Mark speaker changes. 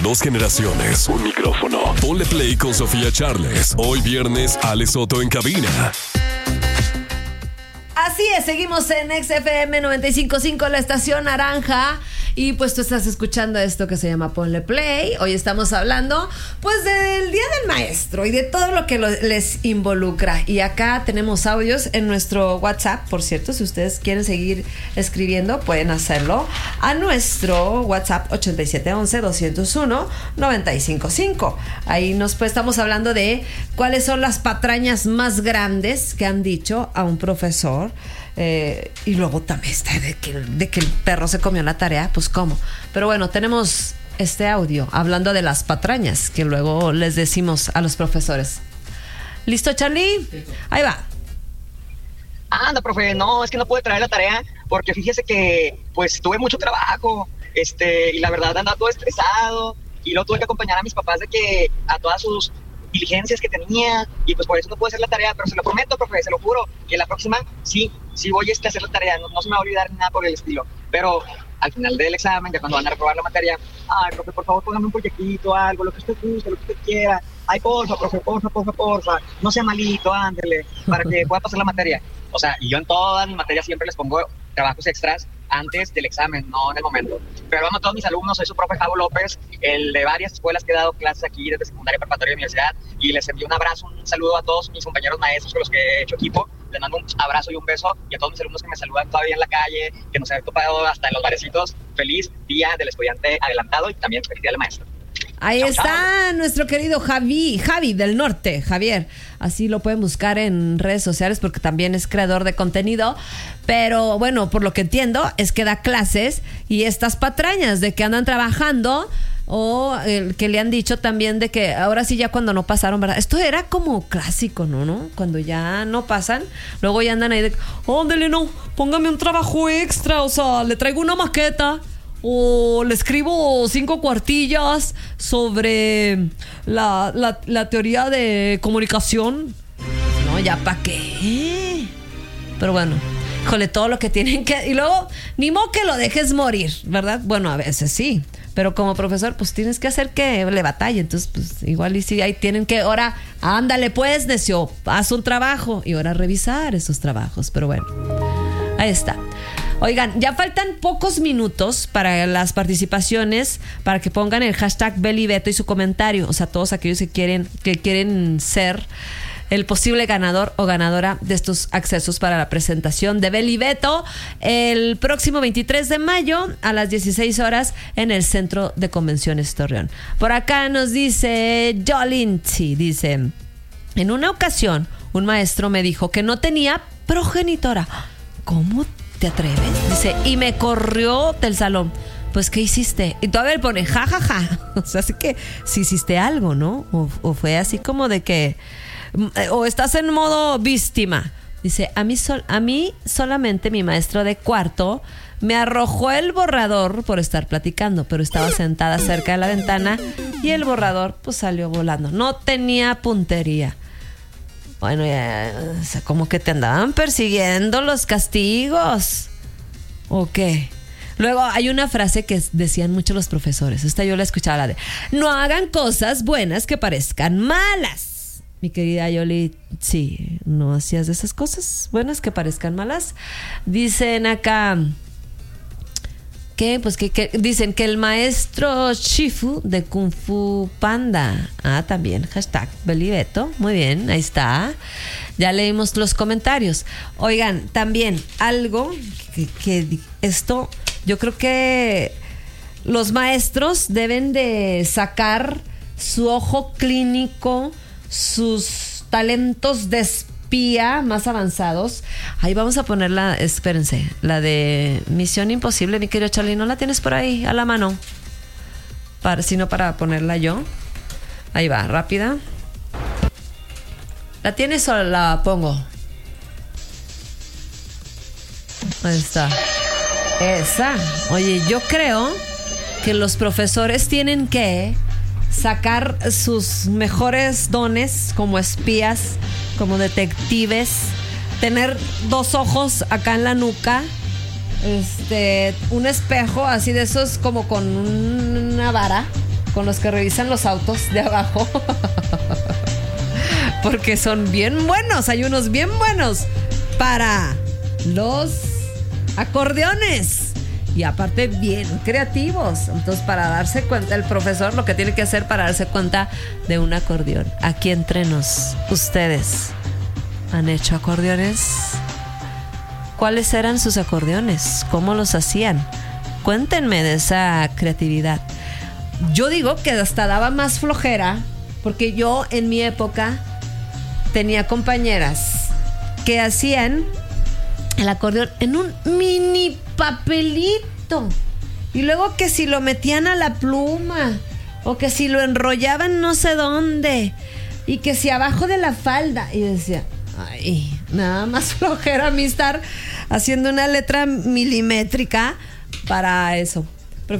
Speaker 1: 2 generaciones, un micrófono. Ponle play con Sofía Charles. Hoy viernes, Ale Soto en cabina.
Speaker 2: Así es, seguimos en XFM 95.5, la estación naranja. Y pues tú estás escuchando esto que se llama Ponle Play. Hoy estamos hablando pues del Día del Maestro y de todo lo que les involucra. Y acá tenemos audios en nuestro WhatsApp. Por cierto, si ustedes quieren seguir escribiendo, pueden hacerlo a nuestro WhatsApp 8711-201-955. Ahí estamos hablando de cuáles son las patrañas más grandes que han dicho a un profesor. Y luego también está de que el perro se comió la tarea, pues cómo. Pero bueno, tenemos este audio hablando de las patrañas que luego les decimos a los profesores. ¿Listo, Charlie? Ahí va.
Speaker 3: Anda, profe, no, es que no pude traer la tarea porque fíjese que pues tuve mucho trabajo, y la verdad andaba todo estresado y luego tuve que acompañar a mis papás a todas sus diligencias que tenía y pues por eso no pude hacer la tarea, pero se lo prometo, profe, se lo juro, que la próxima sí voy a hacer la tarea, no se me va a olvidar ni nada por el estilo, pero al final del examen, ya cuando van a reprobar la materia, ay, profe, por favor, póngame un proyectito, algo, lo que usted guste, lo que usted quiera, ay, porfa, profe, porfa, no sea malito, ándele, para que pueda pasar la materia. O sea, y yo en todas mis materias siempre les pongo trabajos extras antes del examen, no en el momento. Pero vamos a todos mis alumnos, soy su profe Javo López, el de varias escuelas que he dado clases aquí desde secundaria, preparatoria y universidad, y les envío un abrazo, un saludo a todos mis compañeros maestros con los que he hecho equipo. Les mando un abrazo y un beso, y a todos mis alumnos que me saludan todavía en la calle, que nos han topado hasta en los barecitos. Feliz Día del Estudiante adelantado y también feliz Día del Maestro.
Speaker 2: Ahí está nuestro querido Javi del Norte, Javier. Así lo pueden buscar en redes sociales porque también es creador de contenido. Pero bueno, por lo que entiendo es que da clases y estas patrañas de que andan trabajando o que le han dicho también de que ahora sí ya cuando no pasaron, ¿verdad? Esto era como clásico, ¿no? Cuando ya no pasan, luego ya andan ahí de, óndele, no, póngame un trabajo extra, o sea, le traigo una maqueta. O le escribo 5 cuartillas sobre la teoría de comunicación. No, ya para qué. Pero bueno, híjole, todo lo que tienen que... Y luego, ni modo que lo dejes morir, ¿verdad? Bueno, a veces sí. Pero como profesor, pues tienes que hacer que le batalle. Entonces, pues igual y sí, ahí tienen que... Ahora, ándale pues, necio, haz un trabajo. Y ahora revisar esos trabajos. Pero bueno, ahí está. Oigan, ya faltan pocos minutos para las participaciones, para que pongan el hashtag Belibeto y su comentario. O sea, todos aquellos que quieren ser el posible ganador o ganadora de estos accesos para la presentación de Belibeto el próximo 23 de mayo a las 16 horas en el Centro de Convenciones Torreón. Por acá nos dice Jolinchi, dice, en una ocasión un maestro me dijo que no tenía progenitora. ¿Cómo te atreves? Dice, y me corrió del salón. Pues, ¿qué hiciste? Y todavía le pone, jajaja. O sea, así que si hiciste algo, ¿no? O fue así como de que... O estás en modo víctima. Dice, a mí solamente mi maestro de cuarto me arrojó el borrador por estar platicando, pero estaba sentada cerca de la ventana y el borrador pues salió volando. No tenía puntería. Bueno, ya, o sea, como que te andaban persiguiendo los castigos. ¿O qué? Luego hay una frase que decían mucho los profesores. Esta yo la escuchaba, la de no hagan cosas buenas que parezcan malas. Mi querida Yoli, sí, no hacías de esas cosas buenas que parezcan malas. Dicen acá que dicen que el maestro Shifu de Kung Fu Panda. También, hashtag Belibeto. Muy bien, ahí está. Ya leímos los comentarios. Oigan, también algo que esto, yo creo que los maestros deben de sacar su ojo clínico, sus talentos de espía más avanzados. Ahí vamos a ponerla, espérense, la de Misión Imposible, mi querido Charlie, ¿no la tienes por ahí a la mano? Sino para ponerla yo. Ahí va, rápida. ¿La tienes o la pongo? Ahí está. Esa. Oye, yo creo que los profesores tienen que sacar sus mejores dones como espías, como detectives, tener 2 ojos acá en la nuca, un espejo así de esos como con una vara, con los que revisan los autos de abajo. Porque son bien buenos, hay unos bien buenos para los acordeones. Y aparte bien creativos. Entonces, para darse cuenta, el profesor lo que tiene que hacer para darse cuenta de un acordeón. Aquí entre nos, ¿ustedes han hecho acordeones? ¿Cuáles eran sus acordeones? ¿Cómo los hacían? Cuéntenme de esa creatividad. Yo digo que hasta daba más flojera, porque yo en mi época tenía compañeras que hacían el acordeón en un mini papelito, y luego que si lo metían a la pluma, o que si lo enrollaban no sé dónde, y que si abajo de la falda. Y decía, ay, nada más flojera a mí estar haciendo una letra milimétrica para eso.